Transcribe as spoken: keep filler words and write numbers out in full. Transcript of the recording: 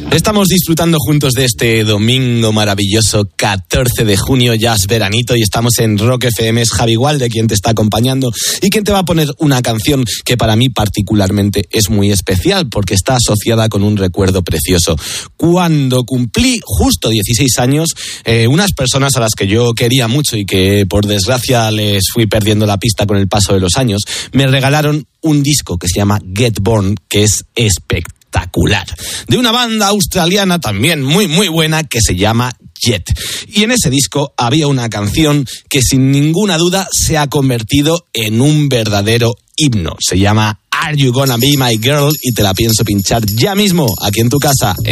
Estamos disfrutando juntos de este domingo maravilloso, catorce de junio, ya es veranito y estamos en Rock F M. Es Javi Gualde quien te está acompañando y quien te va a poner una canción que para mí particularmente es muy especial porque está asociada con un recuerdo precioso. Cuando cumplí justo dieciséis años, eh, unas personas a las que yo quería mucho y que por desgracia les fui perdiendo la pista con el paso de los años, me regalaron un disco que se llama Get Born, que es espectacular. espectacular, de una banda australiana también muy muy buena que se llama Jet. Y en ese disco había una canción que sin ninguna duda se ha convertido en un verdadero himno. Se llama Are You Gonna Be My Girl y te la pienso pinchar ya mismo aquí en tu casa.